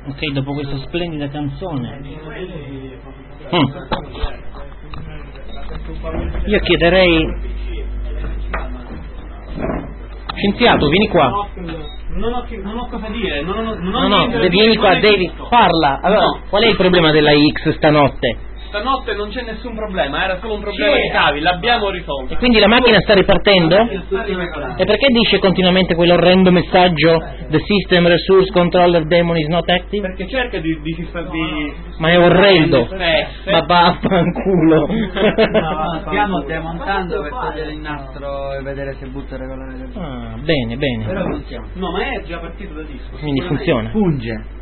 Ok, dopo questa splendida canzone io chiederei, scienziato, vieni qua. Non ho cosa dire, Vieni qua, David, parla. Allora, no. Qual è il problema della X stanotte? Stanotte non c'è nessun problema, era solo un problema di cavi, l'abbiamo risolto. E quindi la macchina sta ripartendo? E perché dice continuamente quell'orrendo messaggio "The system resource controller daemon is not active"? Perché cerca di ma è orrendo. Ma vaffanculo. No, stiamo demontando per togliere il nastro e vedere se butta regolare. Ah, bene. Però funziona. No, ma è già partito da disco. Quindi funziona. Funge.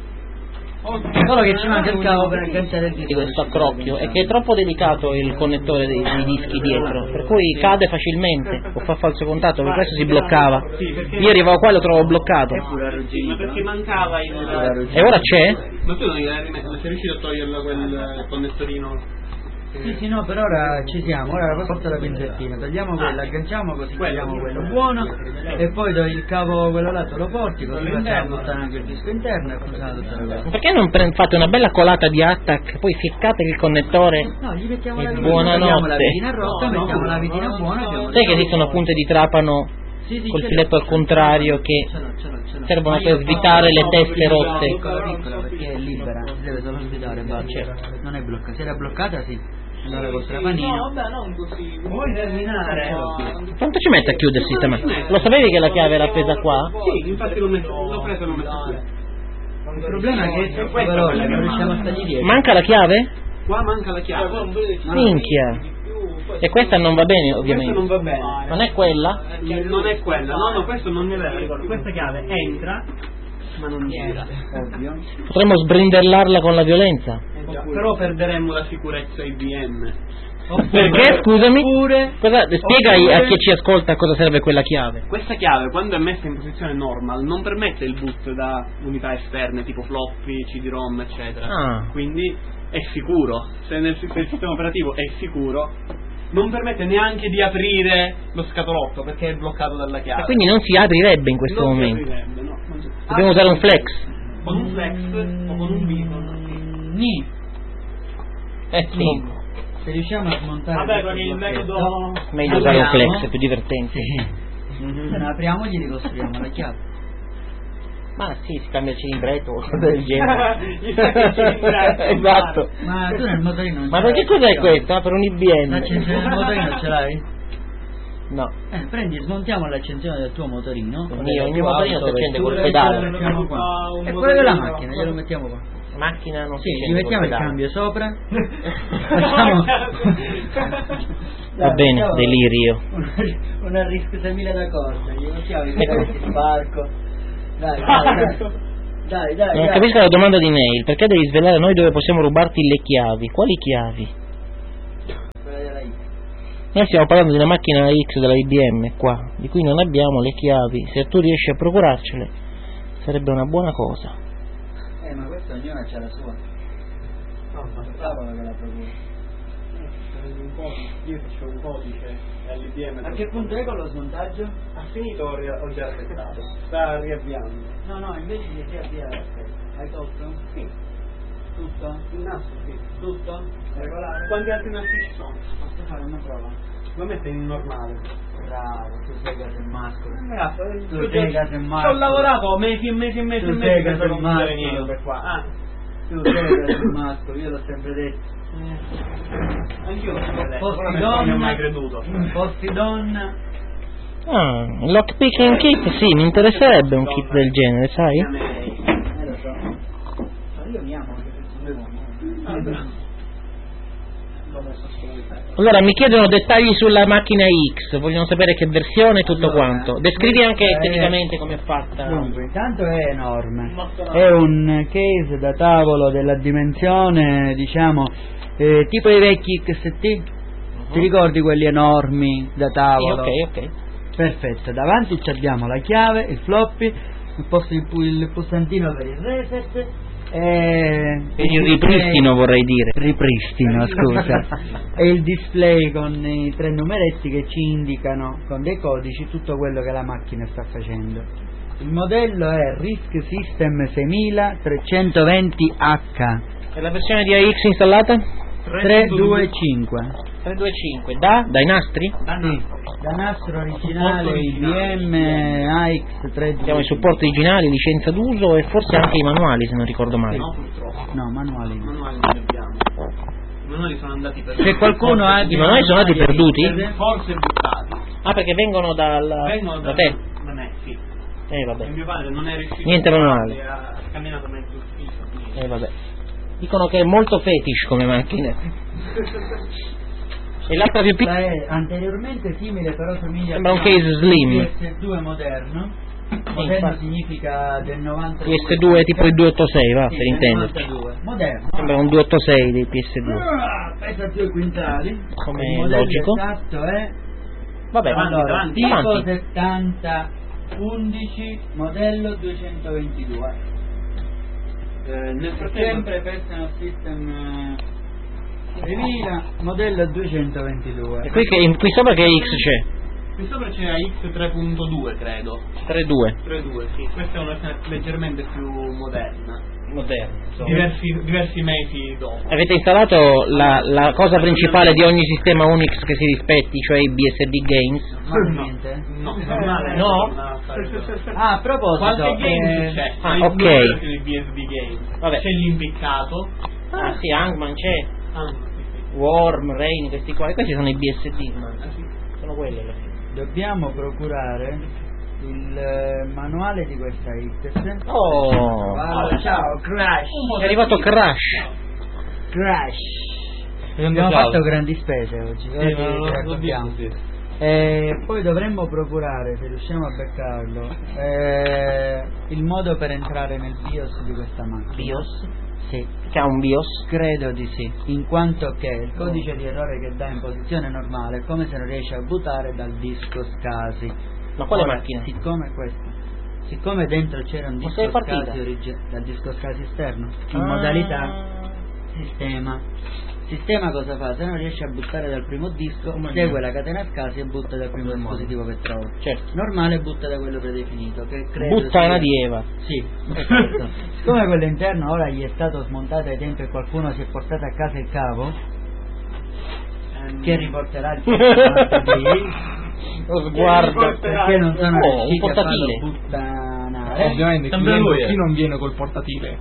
Solo che ci manca il cavo per agganciare il disco. Di questo accrocchio è che è troppo delicato il connettore dei dischi dietro, per cui cade facilmente o fa falso contatto, per questo si bloccava. Io arrivavo qua e lo trovo bloccato. Sì, ma perché mancava il... E ora c'è? Ma tu non sei riuscito a toglierlo quel connettorino? Sì, no, per ora ci siamo, ora porta la pinzettina, togliamo quello, agganciamo così, togliamo quello buono e poi il cavo quello là te lo porti, così facciamo buttare anche il disco interno e funziona tutta la cosa. Perché non fate una bella colata di attack, poi ficcate il connettore? No, gli mettiamo la vitina rotta, mettiamo la vitina buona. Sai che esistono punte di trapano col filetto al contrario che servono per svitare le teste rotte? Piccola perché è libera, si deve solo svitare, non è bloccata, se era bloccata sì. Allora col trapanino. No, vabbè, non così. Vuoi terminare? Quanto ci mette a chiudersi stamattina? Lo sapevi che la chiave era appesa qua? Sì, infatti l'ho preso e l'ho messo qui. Il problema è che è parola, non riusciamo a stargli dietro. Manca la chiave? Qua manca la chiave. Minchia. E questa non va bene, ovviamente. Questa non va bene. Non è quella? Non è quella. No, questo non è vero. Questa chiave entra, ma non gira. Ovvio. Potremmo sbrindellarla con la violenza. Però perderemmo la sicurezza IBM. Perché, scusami? Spiega a chi ci ascolta a cosa serve quella chiave. Questa chiave, quando è messa in posizione normal, non permette il boot da unità esterne tipo floppy, CD-ROM, eccetera. Quindi è sicuro. Se il sistema operativo è sicuro, non permette neanche di aprire lo scatolotto perché è bloccato dalla chiave. E quindi non si aprirebbe in questo momento. Dobbiamo usare un flex. Con un flex o con un bicon. Sì. Se riusciamo a smontare. Vabbè, con il metodo. Meglio usare un flex, è più divertente. Se ne apriamo gli ricostruiamo la chiave. Ma sì, si cambia il cilindretto o cose del genere. Esatto. Ma tu nel motorino non Ma perché cos'è questa? Per un IBM? L'accensione del motorino ce l'hai? No. Prendi, smontiamo l'accensione del tuo motorino. Il mio motorino si accende col pedale. E quello della macchina, glielo mettiamo qua. Macchina non si gli mettiamo il cambio sopra. Va bene, delirio. Una RISC 6000 da corsa, gli mettiamo i pedaletti di barco. Dai. Non capisco la domanda di Neil, perché devi svelare a noi dove possiamo rubarti le chiavi? Quali chiavi? Quella della X. Noi stiamo parlando di una macchina X della IBM qua, di cui non abbiamo le chiavi. Se tu riesci a procurarcele sarebbe una buona cosa. Ma questa ognuno c'ha la sua. No, ma Paolo che la procura. Io faccio un codice all'IBM. A che punto è con lo smontaggio? Ha finito o già aspettato? Sta riavviando. No, invece di riavviare. Hai tolto? Sì. Tutto? Il nastro, sì. Tutto? Regolare? Quanti altri nastri ci sono? Posso fare una prova? Lo mette in normale. Bravo, tu sei caso in mascolo. Tu sei caso in mascolo. Ci ho lavorato mesi e mesi per non fare niente qua. Tu sei caso in mascolo, io l'ho sempre detto. Anch'io l'ho sempre detto. Non ho mai creduto. Posti donna. Lockpicking kit, sì, mi interesserebbe un kit del genere, sai? Lo so. Io mi amo anche se sono Allora mi chiedono dettagli sulla macchina X, vogliono sapere che versione e tutto quanto. Descrivi anche tecnicamente come è fatta. Dunque, intanto è enorme, è un case da tavolo della dimensione, diciamo, tipo i vecchi XT, ti ricordi quelli enormi da tavolo? Ok. Perfetto, davanti abbiamo la chiave, il floppy, il pulsantino per il reset. Il ripristino vorrei dire. Ripristino, scusa. E il display con i 3 numeretti che ci indicano con dei codici tutto quello che la macchina sta facendo. Il modello è RISC System 6320H. E la versione di AX installata? 325. 325. Dai nastri? Sì, da nastro originale, IBM, AX 325. Abbiamo i supporti originali, licenza d'uso e forse anche i manuali, se non ricordo male. No, purtroppo. No, manuali no. Manuali non ne abbiamo. I manuali sono andati perduti. Se qualcuno ha I manuali sono andati perduti? Forse buttati. Ah, perché vengono da te? Da me, sì. Vabbè. E mio padre non è riuscito Niente manuale. ha camminato mezzo ufficio. Vabbè. Dicono che è molto fetish come macchina. E l'altra più piccola è anteriormente simile, però somiglia sembra un case slim. PS2 moderno. Moderno significa del 90. PS2 tipo il 286, va, sì, per intenderci. Moderno. Sembra un 286 dei PS2. Pesa 2 quintali. Come il modello logico. esatto è Vabbè, allora, tipo avanti. 7011 modello 222. Nel frattempo Sempre Personal System 3000 modello 222. E qui sopra che X c'è? qui sopra c'è X 3.2 credo. 3.2. 3.2, sì. Questa è una versione leggermente più moderna. Diversi mesi dopo. Avete installato la cosa principale di ogni sistema Unix che si rispetti, cioè i BSD Games? Normalmente? No, normale. No? Ah, a proposito, qualche game c'è. Ok. Il BSD Games. Vabbè. C'è l'impiccato. Ah sì, Hangman c'è. Sì. Worm, Rain, questi qua. E questi sono i BSD, ma Sì. sono quelli alla fine. dobbiamo procurare il manuale di questa X. Oh! Ciao, Crash! È arrivato Crash! Abbiamo fatto grandi spese oggi, ci raccontiamo. Poi dovremmo procurare, se riusciamo a beccarlo, il modo per entrare nel BIOS di questa macchina. BIOS? Sì. Che ha un BIOS? Credo di sì, in quanto che il codice di errore che dà in posizione normale è come se non riesce a bootare dal disco SCSI. Ma quale Ora, macchina? Siccome dentro c'era un Ma disco sei partita? SCSI dal disco SCSI esterno, in modalità sistema cosa fa? Se non riesce a buttare dal primo disco, segue la catena SCSI e butta dal primo dispositivo che trova. Certo. Normale butta da quello predefinito, che credo Butta una di Eva. Sì, esatto. Siccome quello interno ora gli è stato smontato ai tempi e qualcuno si è portato a casa il cavo che riporterà il Lo sguardo, perché non sono un riusciti a farlo portatile. puttanare. Ovviamente il cliente non viene col portatile.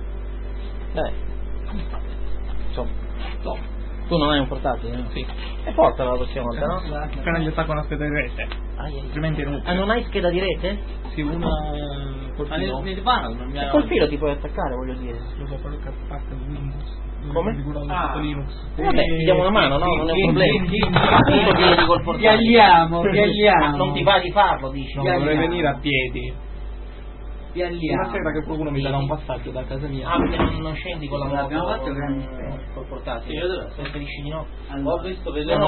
Insomma, tu non hai un portatile, no? Sì. E portalo la prossima volta, no? Appena gli attacco una scheda di rete. Altrimenti non. Ah, non hai scheda di rete? Sì, una col filo. E col filo ti puoi attaccare, voglio dire. Lo so, quello che attacca Windows. Come? Sotto Linux. Vabbè, ti diamo una mano, no? Non è un problema. Appunto vieni col portatile. Piagliamo. Non ti va di farlo, dici? No, dovrei venire a piedi. Piagliamo. Una sera che qualcuno mi darà un passaggio da casa mia. Ah, perché non scendi con la moto? Abbiamo fatto grandi spese. Col portatile. Se ferisci di no. Allora, Ho visto vedere